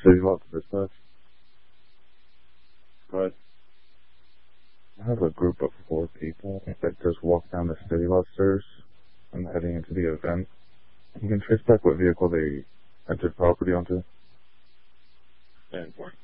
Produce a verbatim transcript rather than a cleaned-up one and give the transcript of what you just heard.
City Lot Dispatch. But I have a group of four people that just walked down the City Lot stairs and heading into the event. You can trace back what vehicle they entered property onto. ten four.